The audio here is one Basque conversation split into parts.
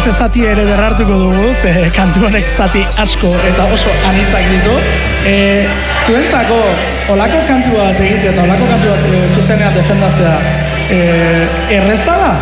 beste zati ere berrartuko dugu, ze kantu honek zati asko eta oso anitzak ditu. Zuentzako, olako kantu bat egitea eta olako kantu bat zuzenean defendatzea, erreza da?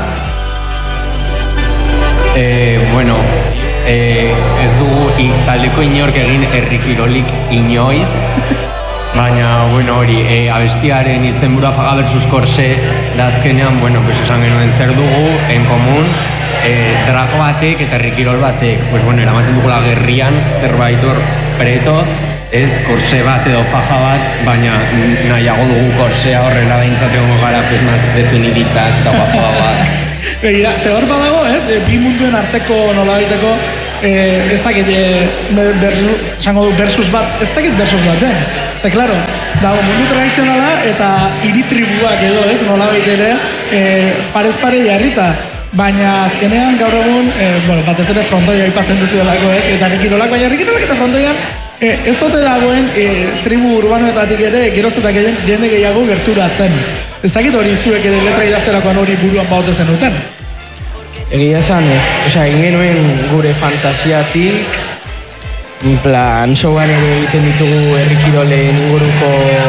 Bueno, ez dugu taldeko inork egin herrikirolik inoiz, baina, bueno, hori, abestiaren izenburua Faga versus Corse, da azkenean, bueno, pues esan genuen zer dugu, en komun, drago batek eta herrikirol batek, pues bueno, eramaten dugula gerrian, zerbait hor preto, ez korse bat edo faja bat, baina nahiago dugu korsea horrela behintzateko gara, pues más definiditas eta guapoa bat. Begira, ze hor badago, ez? Bi munduen arteko nola baiteko, ez dakit, esango du versus bat, ez dakit versus bat, Ze, klaro, dago mundu tradizionala eta hiri tribuak edo, ez? Nola ere, parez pare jarrita. Baina azkenean gaur egun, batez ere frontoia aipatzen duzuelako, ez? Eta herrikirolak, baina herrikirolak eta frontoian ez zote dagoen tribu urbanoetatik ere geroz eta jende gehiago gerturatzen. Ez dakit hori zuek ere letra idazterakoan hori buruan baute zenuten? Egia esan ez, egin genuen gure fantasiatik, en plan, showan ere egiten ditugu herrikirolen inguruko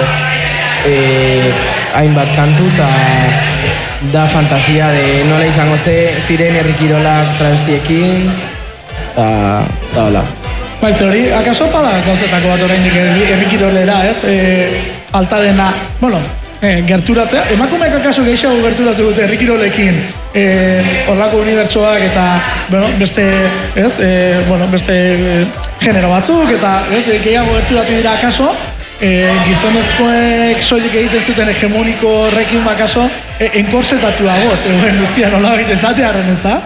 hainbat kantu eta da fantasia de nola izango ziren herrikirolak travestiekin eta hola. Baiz hori, akaso pada gauzetako bat oraindik herrikirolera, ez? Falta dena, bueno, gerturatzea, emakumeak akaso gehiago gerturatu dute herrikirolekin horlako unibertsoak eta, bueno, beste, ez? Beste genero batzuk eta, ez? Gehiago gerturatu dira akaso, gizonezkoek soilik egiten zuten hegemoniko horrekin bakaso, enkorsetatuago, zegoen guztia nola egite esatearen, ez da?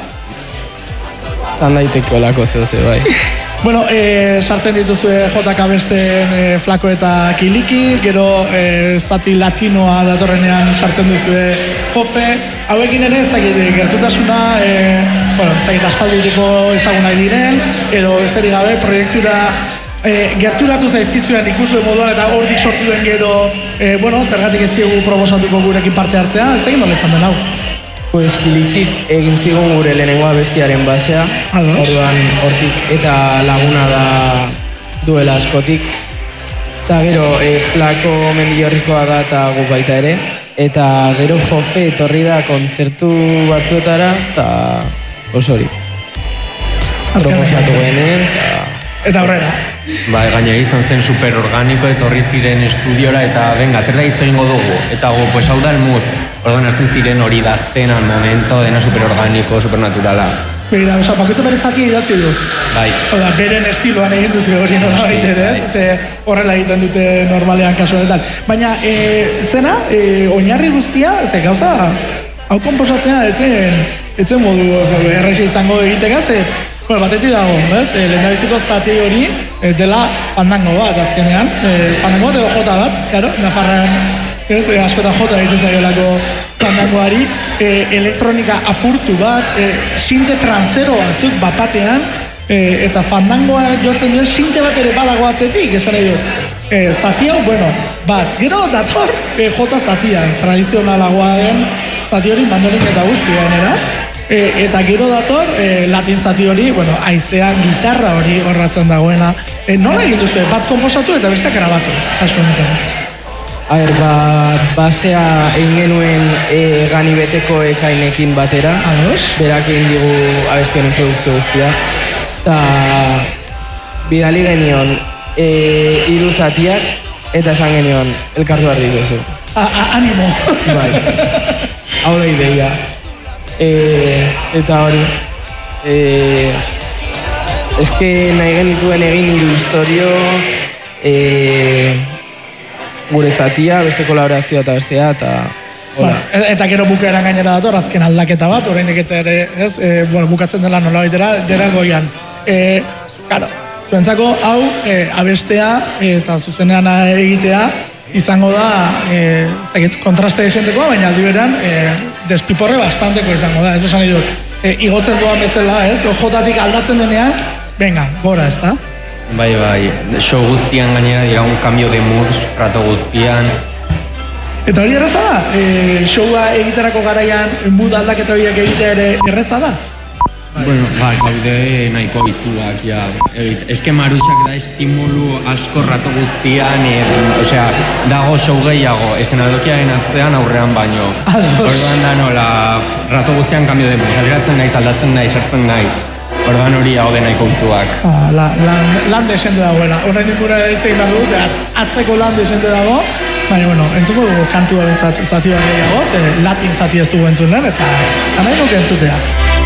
Zan daiteko olako zehose, bai. Bueno, sartzen dituzue JK besten flako eta kiliki, gero zati latinoa datorrenean sartzen duzue jofe. Hauekin ere ez dakit gertutasuna, ez dakit aspalditiko ezagunak diren, edo ez deri gabe proiektura gerturatu zaizkizuen ikusue moduan eta hortik sortu den gero, zergatik ez diegu proposatuko gurekin parte hartzea, ez dakit nola izan den hau. Pues kilikik egin zigun gure lehenengoa bestiaren basea, orduan hortik eta laguna da duela askotik. Eta gero flako Mendillorrikoa da eta gu baita ere. Eta gero jofe etorri da kontzertu batzuetara eta oso hori. Proposatu genen eta aurrera. Bai, gaina izan zen superorganiko etorri ziren estudiora eta venga, zer da hitz egingo dugu. Eta pues hau da el mood. Orduan hartzen ziren hori dazten al momento, dena superorganiko, supernaturala. Begira, bakoitza bere zati idatzi du. Bai. Oda, beren estiloan egin duzu hori nola baiten, ez? Ze horrela egiten dute normalean kasuanetan. Baina, zena, oinarri guztia, ze gauza, hau komposatzea etzen modu erraixa izango egitek, ze batetik dago, ez? Lehendabiziko zati hori dela fandango bat azkenean. Fandango bat edo jota bat, claro, Nafarroan askotan jota egiten zailolako fandangoari. Elektronika apurtu bat, sinte transero batzuk bapatean, eta fandangoa jotzen duen sinte bat ere badago atzetik, esan nahi du. Zati hau, bat, gero dator jota zatia, tradizionalagoa den zati hori mandolik eta guztien, eta gero dator latin zati hori, haizean gitarra hori horratzen dagoena. Nola egin duzu, bat komposatu eta beste grabatu, kasu honetan? Basea egin genuen ganibeteko ekainekin batera. Berak egin digu abestionen produkzio guztia. Eta bidali genion 3 zatiak eta esan genion elkartu behar dituzu. Animo! Bai, hau da ideia. Eta hori, eske nahi genituen egin 3 historio, gure zatia, beste kolaborazioa eta bestea, eta hola. Eta gero bukaeran gainera dator, azken aldaketa bat, horreinik eta ere, bukatzen dela nola baitera, dera goian. Karo, zuentzako hau, abestea eta zuzenean egitea, izango da, kontraste esentekoa, baina aldi beran, despiporre bastanteko izango da, ez esan dut. Igotzen duan bezala, ez? Jotatik aldatzen denean, venga, gora, ez da? Bai, show guztian gainera dira un cambio de mood, rato guztian. Eta hori erraza da? Showa egiterako garaian mood aldaketa horiek egitea ere erraza da? Bueno, gaude nahiko ituak, ja. Eske Marusak da estimulu asko rato guztian, osea, dago show gehiago, eszenadokiaren atzean aurrean baino. Orduan da nola, rato guztian kambio de música, geratzen naiz, aldatzen naiz, sartzen naiz. Orduan hori gaude nahiko ituak. Lan desente dagoela, horren ingura egin behar dugu, atzeko lan desente dago, baina, bueno, entzuko dugu kantua bentsat zati bat gehiago, ze latin zati ez dugu entzun lehen, eta nahi nuke entzutea.